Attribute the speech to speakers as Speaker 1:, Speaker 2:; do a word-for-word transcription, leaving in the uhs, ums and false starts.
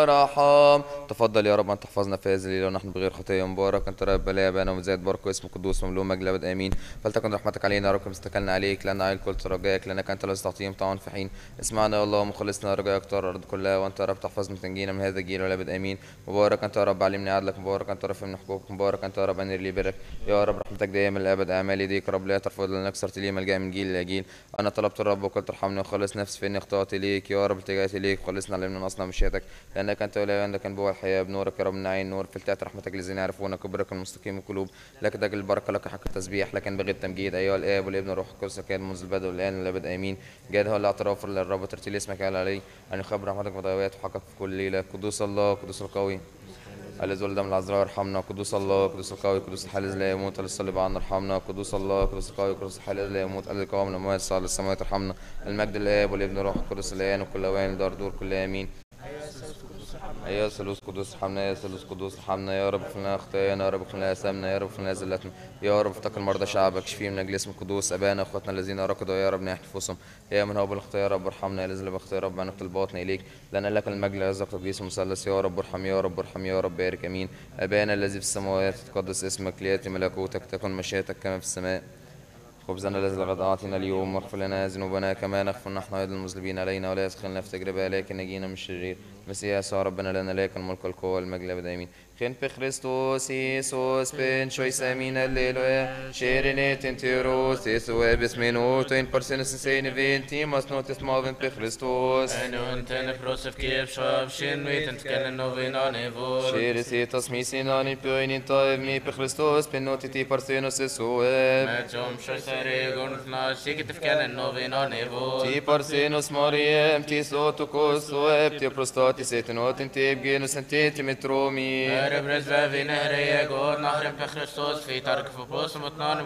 Speaker 1: ارحم. تفضل يا رب أن تحفظنا في هذه الليلة ونحن بغير خطية. مبارك أنت رب لا أبانا ومزايد بارك اسم القدوس مملوء مجد الأبد آمين. فلتكن رحمتك علينا يا رب كما استكلنا عليك، لأن عيل كل رجائك، لأنك أنت الذي تعطيهم طعام في حين. اسمعنا يا الله مخلصنا رجاء اختار الأرض كلها، وأنت يا رب تحفظنا تنجينا من هذا الجيل والأبد آمين. مبارك أنت يا رب علمني عدلك، مبارك أنت رفع من حقوقك، مبارك أنت يا رب أنير لي برك. يا رب رحمتك دائما للأبد، أعمال يديك رب لا ترفض، لأنك صرت لي ملجأ من جيل إلى جيل. أنا طلبت الرب وقلت ارحمني وخلص نفسي فإني اخطأت إليك. يا رب التجأت إليك خلصنا علمنا أصنع مشيئتك، لأنك أنت ولا عندك أنبوع الحياة. بنورك يا رب نعين نور فلتأت رحمتك الذين يعرفون كبرك المستقيم القلوب. لك دجل البركة، لك حق التسبيح، لكن بغي التمجيد أيها الآب والابن والروح القدس كان منذ البدء والآن والأبد آمين. جاد هو الاعتراف للرب ترتيل اسمك على علي أن يخبر رحمتك وضيوات وحقك في كل ليلة. قدوس الله قدوس القوي الذي ولد من العذراء ارحمنا. قدوس الله قدوس القوي قدوس الحي الذي لا يموت الصليب عنا ارحمنا. قدوس الله قدوس القوي قدوس الحي الذي لا يموت الذي قام من الاموات صعد للسماوات ارحمنا. المجد للاب والابن والروح القدس الان وكل اوان دار دور كل امين. يا ثالوث قدوس ارحمنا، يا ثالوث قدوس ارحمنا. يا رب اغفر لنا خطايانا، يا رب اغفر لنا اثامنا، يا رب اغفر لنا زلتنا. يا رب افتقر مرضى شعبك، اشفيهم من اجل اسم القدوس. ابانا واخواتنا الذين ركضوا يا رب ناحيه نفوسهم. يا من هو بالخطايا يا رب ارحمنا، يا الذي بخطايا يا رب عنك طلباتنا اليك، لان لك المجد العز والتقديس المثلث. يا رب ارحم، يا رب ارحم، يا رب بارك امين. ابانا الذي في السماوات تقدس اسمك، لياتي ملكوتك، تكن مشيئتك كما في السماء. خبزنا الذي الغد أعطينا اليوم، واغفر لنا ذنوبنا كما نغفر نحن أيضا المذنبين علينا، ولا تدخلنا في تجربة لكن نجينا من الشرير. مسيح يسوع ربنا لنا لك الملك والقوة والمجد للأبد آمين. خين بخريستوس يسوس بن شويس امين الليلويا شيرينيت انتيروس يسوع بسمينوت ان بارسينس سين فينتي مسنوت مالفن بخريستوس
Speaker 2: انون تنبروس في كيف شاب شينويت نتكلم نوفين انيفور
Speaker 1: شيريسيتاس ميسيناني بيوين طيب مي بخريستوس بنوتي تي بارسينوس يسوع
Speaker 2: ماتشوم شويساري قرنفنا شيك تفكلم نوفين انيفور
Speaker 1: تي بارسينوس مريم تي سوتوكوس واب تي بروستاتي سيتنوت انتي بجينوس انتي تيمترومي
Speaker 2: رب رزبة في نهر يقول نهر بخريستوس في ترك في بوس مطنان